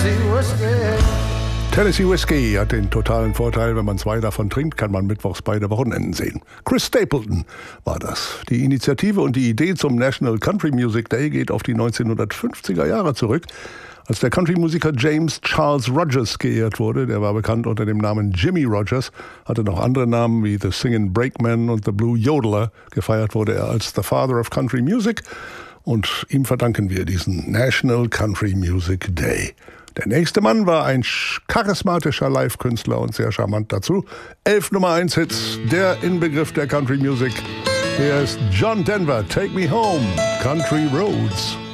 Tennessee Whiskey. Tennessee Whiskey hat den totalen Vorteil, wenn man 2 davon trinkt, kann man mittwochs beide Wochenenden sehen. Chris Stapleton war das. Die Initiative und die Idee zum National Country Music Day geht auf die 1950er Jahre zurück, als der Country-Musiker James Charles Rogers geehrt wurde. Der war bekannt unter dem Namen Jimmy Rogers, hatte noch andere Namen wie The Singin' Brakeman und The Blue Yodeler. Gefeiert wurde er als The Father of Country Music und ihm verdanken wir diesen National Country Music Day. Der nächste Mann war ein charismatischer Live-Künstler und sehr charmant dazu. 11 Nummer-1-Hits, der Inbegriff der Country Music. Hier ist John Denver, Take Me Home, Country Roads.